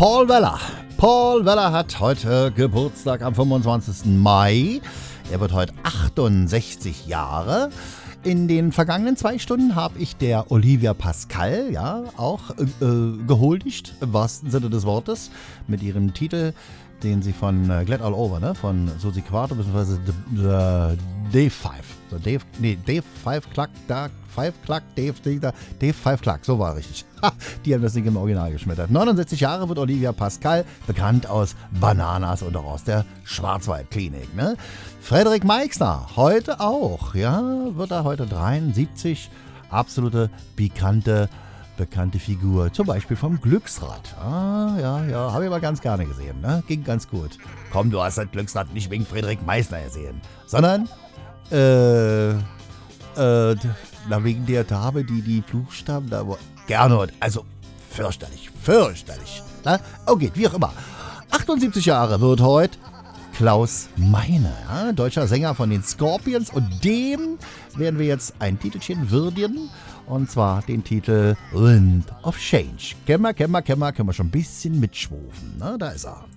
Paul Weller. Paul Weller hat heute Geburtstag am 25. Mai. Er wird heute 68 Jahre. In den vergangenen 2 Stunden habe ich der Olivia Pascal, ja, auch gehuldigt, im wahrsten Sinne des Wortes, mit ihrem Titel, den sie von Glad All Over, ne, von Susi Quarto, beziehungsweise Dave Five. So Dave Five Cluck, Dave Five Cluck, so war richtig. Die haben das Ding im Original geschmettert. 69 Jahre wird Olivia Pascal, bekannt aus Bananas und auch aus der Schwarzwaldklinik, ne? Frederik Meixner, heute auch, ja, wird er heute 73, absolute bekannte Figur, zum Beispiel vom Glücksrad. Ja, habe ich aber ganz gerne gesehen, ne? Ging ganz gut. Komm, du hast das Glücksrad nicht wegen Frederik Meixner gesehen, sondern, wegen der Dame, die Buchstaben da, Gernot, also fürchterlich, ne? Okay, wie auch immer. 78 Jahre wird heute Klaus Meine, ja, deutscher Sänger von den Scorpions, und dem werden wir jetzt ein Titelchen würdigen, und zwar den Titel Wind of Change. Können wir schon ein bisschen mitschwufen, ne? Da ist er.